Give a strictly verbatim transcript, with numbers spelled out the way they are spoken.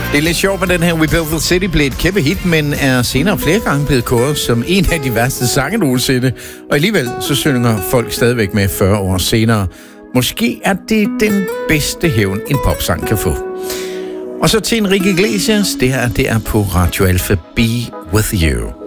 Det er lidt sjovt, at den her We Built the City blev et kæmpe hit, men er senere flere gange blevet kåret som en af de værste sange nogensinde. Og alligevel så synger folk stadigvæk med fyrre år senere. Måske er det den bedste hævn, en popsang kan få. Og så til Enrique Iglesias, det her det er på Radio Alfa, Be With You.